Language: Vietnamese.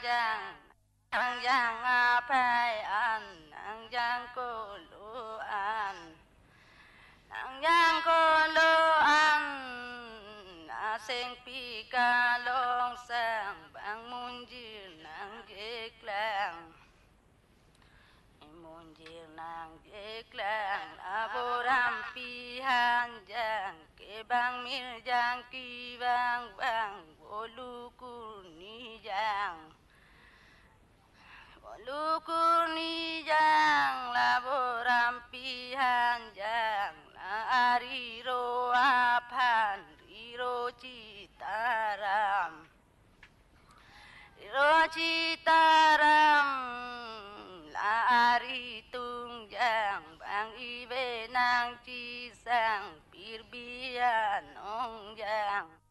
giang ang giang phai an ang giang cô lu an ang giang cô lu an sen pi ca long sang bang mun ji nang ge klang mun ji nang ge klang aboram pi han giang ke bang mir giang ki bang bang bolu ku ni giang bolu ni giang laboram pi han giang la ariro aphan riro chitaram riro chitaram